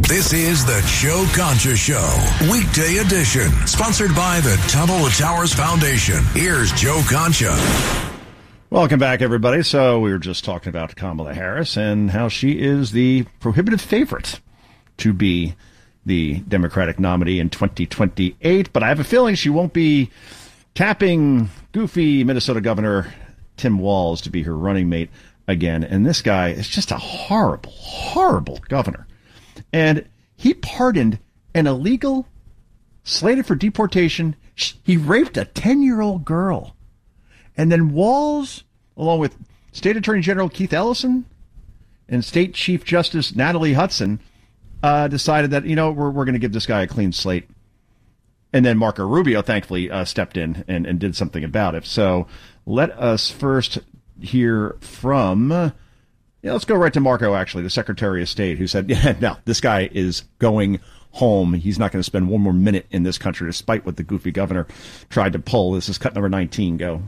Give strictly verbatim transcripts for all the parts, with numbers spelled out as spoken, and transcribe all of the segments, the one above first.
This is the Joe Concha Show, weekday edition, sponsored by the Tunnel to Towers Foundation. Here's Joe Concha. Welcome back, everybody. So we were just talking about Kamala Harris and how she is the prohibitive favorite to be the Democratic nominee in twenty twenty-eight. But I have a feeling she won't be tapping goofy Minnesota Governor Tim Walz to be her running mate again. And this guy is just a horrible, horrible governor. And he pardoned an illegal, slated for deportation. He raped a ten-year-old girl. And then Walz, along with State Attorney General Keith Ellison and State Chief Justice Natalie Hudson, uh, decided that, you know, we're, we're going to give this guy a clean slate. And then Marco Rubio, thankfully, uh, stepped in and, and did something about it. So let us first hear from... Uh, Yeah, let's go right to Marco, actually, the Secretary of State, who said, yeah, no, this guy is going home. He's not going to spend one more minute in this country, despite what the goofy governor tried to pull. This is cut number nineteen. Go.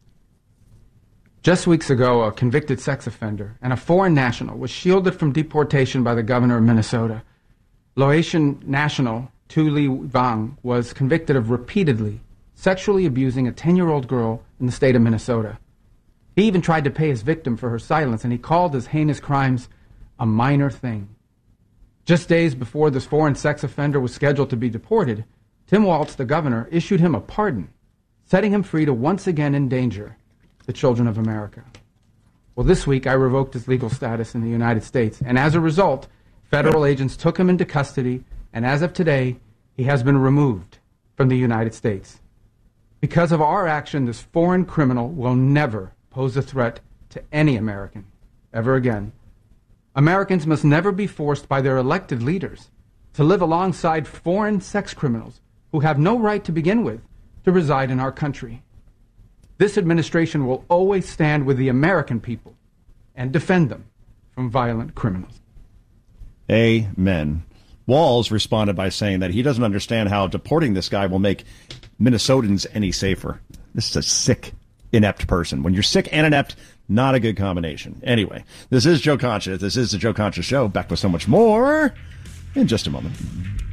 Just weeks ago, a convicted sex offender and a foreign national was shielded from deportation by the governor of Minnesota. Laotian national Tu Ly Vang was convicted of repeatedly sexually abusing a ten-year-old girl in the state of Minnesota. He even tried to pay his victim for her silence, and he called his heinous crimes a minor thing. Just days before this foreign sex offender was scheduled to be deported, Tim Walz, the governor, issued him a pardon, setting him free to once again endanger the children of America. Well, this week I revoked his legal status in the United States, and as a result, federal agents took him into custody, and as of today, he has been removed from the United States. Because of our action, this foreign criminal will never pose a threat to any American ever again. Americans must never be forced by their elected leaders to live alongside foreign sex criminals who have no right to begin with to reside in our country. This administration will always stand with the American people and defend them from violent criminals. Amen. Walz responded by saying that he doesn't understand how deporting this guy will make Minnesotans any safer. This is a sick, inept person. When you're sick and inept, not a good combination. Anyway, this is Joe Concha. This is the Joe Concha Show. Back with so much more in just a moment.